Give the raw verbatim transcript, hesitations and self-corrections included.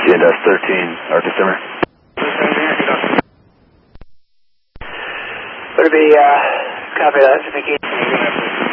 Yeah, that's thirteen, or December. Would it be, uh, copy that, Vicky?